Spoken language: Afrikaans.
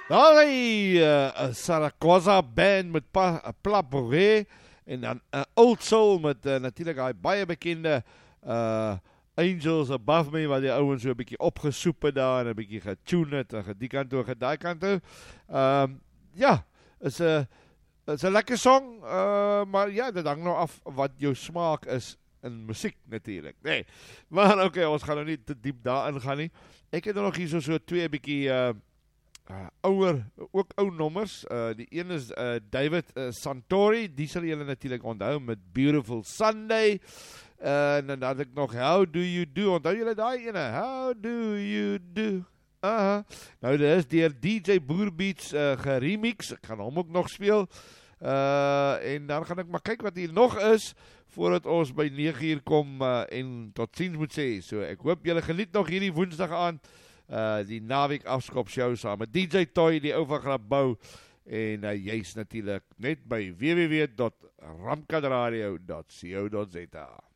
Daai Saragossa band met Plapore en dan Old Soul met natuurlijk hy baie bekende Angels Above Me, waar die ouwens so 'n bietjie opgesoep het daar en 'n bietjie getune het en die kant toe, daai kant toe. Ja, is 'n lekker song, maar ja, dit hang nou af wat jou smaak is in musiek natuurlijk. Nee, maar oké, ons gaan nou nie te diep daarin gaan nie. Ek het nog hier so twee bietjie ouer, ook ou nommers. Die een is David Santori, die sal julle natuurlijk onthou met Beautiful Sunday. En dan had ek nog How Do You Do, onthou julle daai ene? How Do You Do? Nou, dit is deur DJ Boerbeats geremix, ek gaan hom ook nog speel. En dan gaan ek maar kyk wat hier nog is, voordat ons by 9 uur kom en tot ziens moet sê. So, ek hoop julle geniet nog hierdie woensdag aan, die naweek afskop show saam met DJ Toy, die ou van Grabouw, en jy's natuurlijk net by www.ramkadradio.co.za.